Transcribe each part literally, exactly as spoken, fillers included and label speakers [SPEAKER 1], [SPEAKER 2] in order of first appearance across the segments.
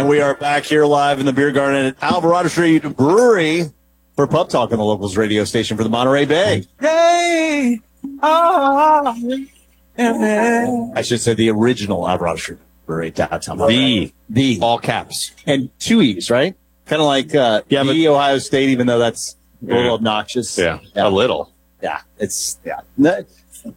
[SPEAKER 1] And we are back here live in the Beer Garden at Alvarado Street Brewery for Pub Talk on the Locals radio station for the Monterey Bay. Hey! Oh, I should say the original Alvarado Street Brewery downtown. The, the.
[SPEAKER 2] All caps.
[SPEAKER 1] And two E's, right? Kind of like uh,
[SPEAKER 2] yeah,
[SPEAKER 1] the Ohio State, even though that's a little
[SPEAKER 2] yeah.
[SPEAKER 1] obnoxious.
[SPEAKER 2] Yeah,
[SPEAKER 1] yeah,
[SPEAKER 2] a little.
[SPEAKER 1] Yeah, it's, yeah. No,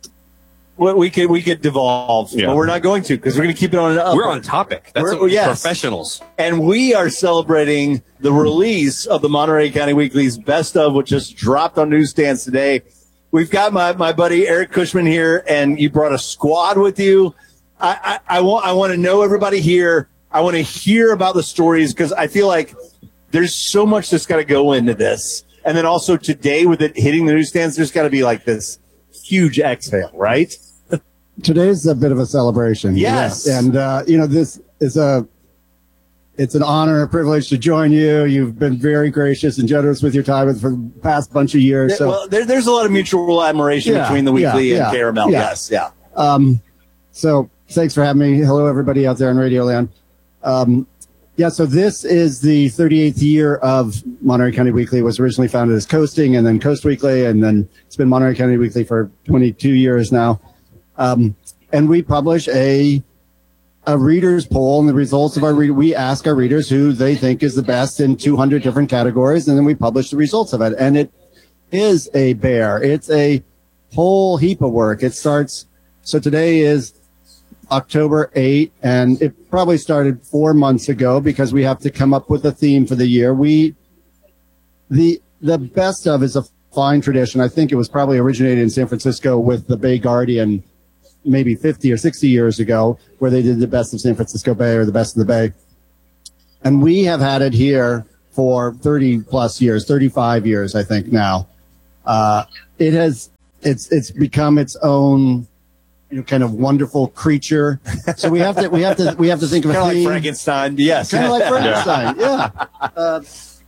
[SPEAKER 1] we could we could devolve, yeah. but we're not going to because we're going to keep it on an up.
[SPEAKER 2] We're on topic. That's
[SPEAKER 1] we're, yes.
[SPEAKER 2] professionals.
[SPEAKER 1] And we are celebrating the release of the Monterey County Weekly's Best Of, which just dropped on newsstands today. We've got my, my buddy Eric Cushman here, and you brought a squad with you. I, I, I want I want to know everybody here. I want to hear about the stories because I feel like there's so much that's got to go into this. And then also today with it hitting the newsstands, there's got to be like this huge exhale, right?
[SPEAKER 3] Today's a bit of a celebration.
[SPEAKER 1] Yes.
[SPEAKER 3] Yeah. And, uh, you know, this is a, it's an honor, a privilege to join you. You've been very gracious and generous with your time for the past bunch of years.
[SPEAKER 1] Yeah,
[SPEAKER 3] so
[SPEAKER 1] well, there, there's a lot of mutual admiration
[SPEAKER 3] yeah,
[SPEAKER 1] between the Weekly
[SPEAKER 3] yeah,
[SPEAKER 1] and
[SPEAKER 3] yeah,
[SPEAKER 1] Caramel.
[SPEAKER 3] Yeah.
[SPEAKER 1] Yes. Yeah.
[SPEAKER 3] Um, so thanks for having me. Hello, everybody out there in Radio Land. Um, yeah. So this is the thirty-eighth year of Monterey County Weekly. It was originally founded as Coasting and then Coast Weekly. And then it's been Monterey County Weekly for twenty-two years now. Um, and we publish a, a readers poll, and the results of our read, we ask our readers who they think is the best in two hundred different categories. And then we publish the results of it. And it is a bear. It's a whole heap of work. It starts. So today is October eighth, and it probably started four months ago because we have to come up with a theme for the year. We, the, the Best Of is a fine tradition. I think it was probably originated in San Francisco with the Bay Guardian maybe fifty or sixty years ago, where they did the Best of San Francisco Bay or the Best of the Bay. And we have had it here for thirty plus years, thirty-five years, I think now. Uh, it has, it's, it's become its own, you know, kind of wonderful creature. So we have to, we have to, we have to think of
[SPEAKER 1] kind
[SPEAKER 3] a
[SPEAKER 1] of
[SPEAKER 3] theme.
[SPEAKER 1] like Frankenstein. Yes.
[SPEAKER 3] Kind of like Frankenstein. Yeah. Uh,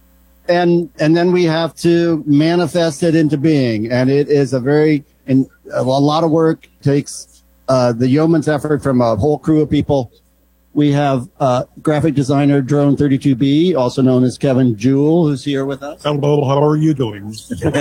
[SPEAKER 3] and, and then we have to manifest it into being. And it is a very, and a lot of work takes, uh, the yeoman's effort from a whole crew of people. We have, uh, graphic designer Drone thirty-two B, also known as Kevin Jewell, who's here with us.
[SPEAKER 4] Hello, how are you doing?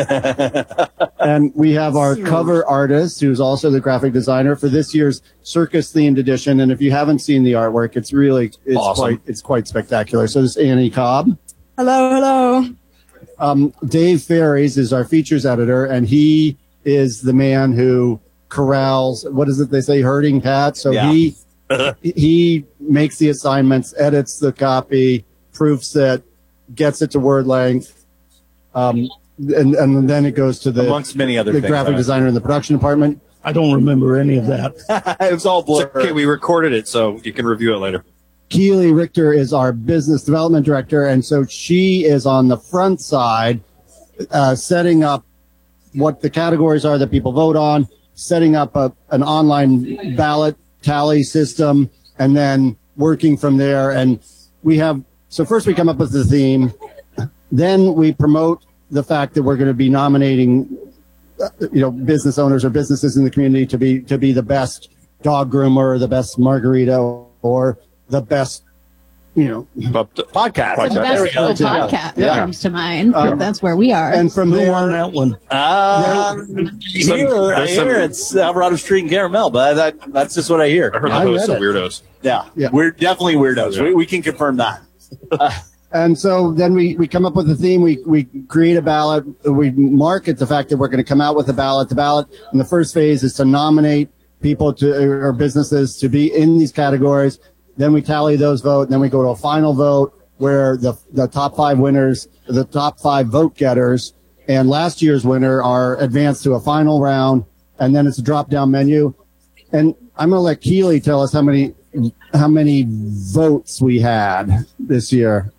[SPEAKER 3] And we have our cover artist, who's also the graphic designer for this year's circus themed edition. And if you haven't seen the artwork, it's really, it's
[SPEAKER 2] awesome.
[SPEAKER 3] quite, it's quite spectacular. So this is Annie Cobb.
[SPEAKER 5] Hello, hello.
[SPEAKER 3] Um, Dave Ferries is our features editor, and he is the man who corrals, what is it they say, herding cats. So
[SPEAKER 1] Yeah.
[SPEAKER 3] he, he makes the assignments, edits the copy, proofs it, gets it to word length. Um, and, and then it goes to the,
[SPEAKER 1] amongst many other
[SPEAKER 3] the
[SPEAKER 1] things,
[SPEAKER 3] graphic
[SPEAKER 1] right?
[SPEAKER 3] designer in the production department.
[SPEAKER 4] I don't remember any of that.
[SPEAKER 1] It was all blurred.
[SPEAKER 2] Okay, we recorded it, so you can review it later.
[SPEAKER 3] Keely Richter is our business development director, and so she is on the front side, uh, setting up what the categories are that people vote on, setting up a, an online ballot tally system, and then working from there. And we have, so first we come up with the theme, then we promote the fact that we're going to be nominating, uh, you know, business owners or businesses in the community to be, to be the best dog groomer, or the best margarita, or the best, you know,
[SPEAKER 1] podcast.
[SPEAKER 5] The best
[SPEAKER 3] go.
[SPEAKER 5] podcast
[SPEAKER 3] Yeah.
[SPEAKER 5] comes to mind.
[SPEAKER 3] Um,
[SPEAKER 5] That's where we are.
[SPEAKER 3] and from
[SPEAKER 4] Who
[SPEAKER 3] there,
[SPEAKER 4] won that one?
[SPEAKER 1] Um, here,
[SPEAKER 2] Some-
[SPEAKER 1] I
[SPEAKER 2] there's some-
[SPEAKER 1] hear it's Alvarado Street and Caramel, but that, that's just what I hear.
[SPEAKER 2] I heard the
[SPEAKER 3] I
[SPEAKER 2] hosts
[SPEAKER 3] read
[SPEAKER 2] of
[SPEAKER 3] it.
[SPEAKER 2] weirdos.
[SPEAKER 1] Yeah.
[SPEAKER 3] Yeah.
[SPEAKER 1] We're definitely weirdos.
[SPEAKER 2] Yeah.
[SPEAKER 1] We, we can confirm that.
[SPEAKER 3] and so then we, we come up with a theme. We, we create a ballot. We market the fact that we're going to come out with a ballot. The ballot in the first phase is to nominate people to, or businesses to be in these categories. Then we tally those votes. Then we go to a final vote where the, the top five winners, the top five vote getters, and last year's winner are advanced to a final round. And then it's a drop down menu. And I'm going to let Keely tell us how many, how many votes we had this year.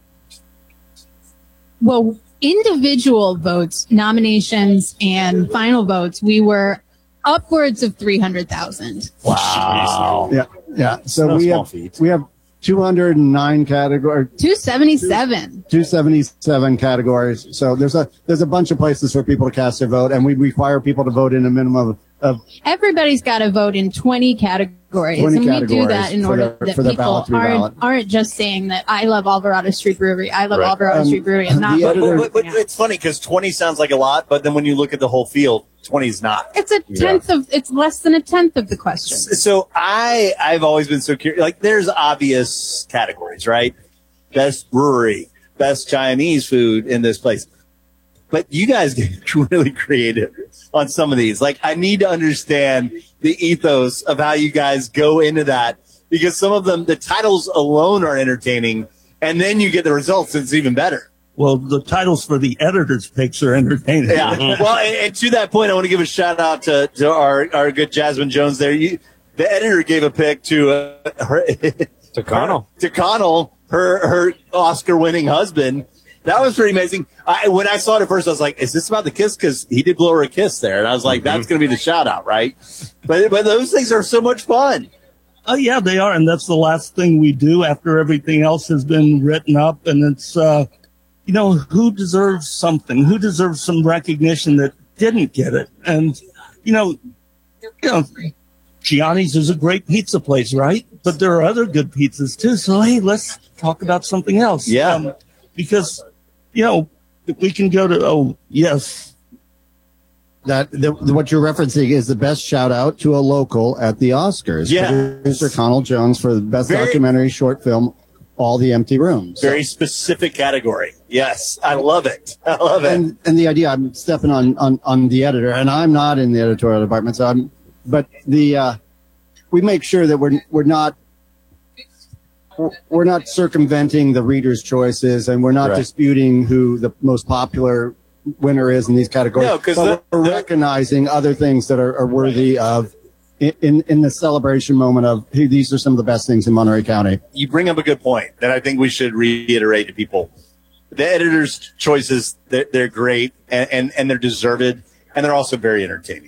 [SPEAKER 5] Well, individual votes, nominations, and final votes, we were upwards of three hundred thousand.
[SPEAKER 1] Wow.
[SPEAKER 3] Yeah. Yeah. So
[SPEAKER 1] No
[SPEAKER 3] we
[SPEAKER 1] small
[SPEAKER 3] have,
[SPEAKER 1] feat.
[SPEAKER 3] we have two hundred nine categories,
[SPEAKER 5] two seventy-seven.
[SPEAKER 3] two seventy-seven categories. So there's a, there's a bunch of places for people to cast their vote, and we require people to vote in a minimum of of
[SPEAKER 5] Everybody's got to vote in twenty categories,
[SPEAKER 3] twenty
[SPEAKER 5] and we do
[SPEAKER 3] categories
[SPEAKER 5] that in
[SPEAKER 3] for
[SPEAKER 5] order
[SPEAKER 3] the-
[SPEAKER 5] that
[SPEAKER 3] for the
[SPEAKER 5] people
[SPEAKER 3] ballot to be
[SPEAKER 5] aren't
[SPEAKER 3] ballot.
[SPEAKER 5] aren't just saying that I love Alvarado Street Brewery, I love
[SPEAKER 2] Right.
[SPEAKER 5] Alvarado
[SPEAKER 3] Um,
[SPEAKER 5] Street Brewery, and not
[SPEAKER 3] the
[SPEAKER 1] But,
[SPEAKER 3] editor-
[SPEAKER 1] but, but it's funny because twenty sounds like a lot, but then when you look at the whole field, twenty is not.
[SPEAKER 5] It's a tenth of. It's less than a tenth of the question.
[SPEAKER 1] So I, I've always been so curious. Like, there's obvious categories, right? Best brewery, best Chinese food in this place. But you guys get really creative on some of these. Like, I need to understand the ethos of how you guys go into that, because some of them, the titles alone are entertaining, and then you get the results, and it's even better.
[SPEAKER 4] Well, the titles for the editor's picks are entertaining.
[SPEAKER 1] Yeah. Well, and, and to that point, I want to give a shout out to, to our, our good Jasmine Jones there. You, the editor gave a pick to uh, her,
[SPEAKER 2] To Connell.
[SPEAKER 1] to Connell, her her Oscar winning husband. That was pretty amazing. I, when I saw it at first, I was like, "Is this about the kiss?" Because he did blow her a kiss there, and I was like, "That's going to be the shout out, right?" But but those things are so much fun.
[SPEAKER 4] Oh, yeah, they are. And that's the last thing we do after everything else has been written up. And it's, uh, you know, who deserves something? Who deserves some recognition that didn't get it? And, you know, you know, Gianni's is a great pizza place, right? But there are other good pizzas too. So, hey, let's talk about something else.
[SPEAKER 1] Yeah.
[SPEAKER 4] Um, because, you know, we can go to, oh, yes.
[SPEAKER 3] that the, what you're referencing is the best shout out to a local at the Oscars.
[SPEAKER 1] Yeah.
[SPEAKER 3] Producer Connell Jones for the best
[SPEAKER 1] Very-
[SPEAKER 3] documentary short film, All the Empty Rooms.
[SPEAKER 1] Very specific category. Yes, I love it. I love it.
[SPEAKER 3] and and the idea, I'm stepping on, on on the editor, and I'm not in the editorial department, so I'm but the uh we make sure that we're we're not we're not circumventing the reader's choices, and we're not
[SPEAKER 1] Right.
[SPEAKER 3] disputing who the most popular winner is in these categories.
[SPEAKER 1] No, 'cause
[SPEAKER 3] but
[SPEAKER 1] the-
[SPEAKER 3] we're
[SPEAKER 1] the-
[SPEAKER 3] recognizing other things that are, are worthy of in, in in the celebration moment of, hey, these are some of the best things in Monterey County.
[SPEAKER 1] You bring up a good point that I think we should reiterate to people. The editor's choices, they're, they're great, and, and, and they're deserved, and they're also very entertaining.